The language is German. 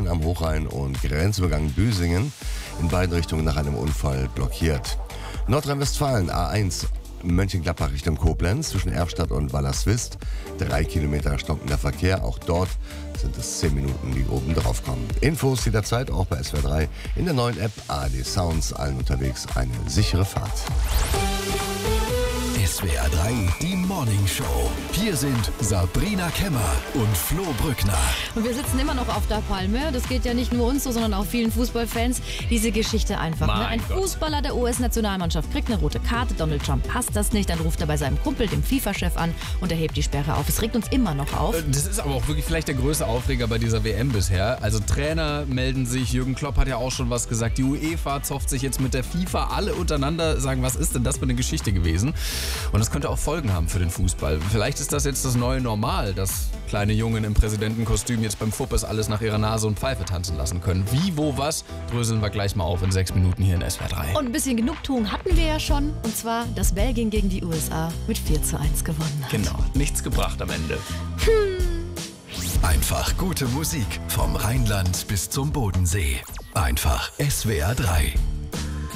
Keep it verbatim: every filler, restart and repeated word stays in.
Bahn am Hochrhein und Grenzübergang Büsingen in beiden Richtungen nach einem Unfall blockiert. Nordrhein-Westfalen A eins Mönchengladbach Richtung Koblenz zwischen Erfstadt und Wallerswist. Drei Kilometer stockender Verkehr. Auch dort sind es zehn Minuten, die oben drauf kommen. Infos jederzeit auch bei S W R drei in der neuen App A D Sounds. Allen unterwegs eine sichere Fahrt. S W R drei, die Morning Show. Hier sind Sabrina Kemmer und Flo Brückner. Und wir sitzen immer noch auf der Palme. Das geht ja nicht nur uns so, sondern auch vielen Fußballfans. Diese Geschichte einfach. Ne? Ein Gott. Fußballer der U S-Nationalmannschaft kriegt eine rote Karte. Donald Trump passt das nicht. Dann ruft er bei seinem Kumpel, dem FIFA-Chef, an und er hebt die Sperre auf. Es regt uns immer noch auf. Das ist aber auch wirklich vielleicht der größte Aufreger bei dieser W M bisher. Also Trainer melden sich. Jürgen Klopp hat ja auch schon was gesagt. Die UEFA zofft sich jetzt mit der FIFA. Alle untereinander sagen, was ist denn das für eine Geschichte gewesen? Und das könnte auch Folgen haben für den Fußball. Vielleicht ist das jetzt das neue Normal, dass kleine Jungen im Präsidentenkostüm jetzt beim Fuppes alles nach ihrer Nase und Pfeife tanzen lassen können. Wie, wo, was, dröseln wir gleich mal auf in sechs Minuten hier in S W R drei. Und ein bisschen Genugtuung hatten wir ja schon. Und zwar, dass Belgien gegen die U S A mit vier zu eins gewonnen hat. Genau, nichts gebracht am Ende. Hm. Einfach gute Musik vom Rheinland bis zum Bodensee. Einfach S W R drei.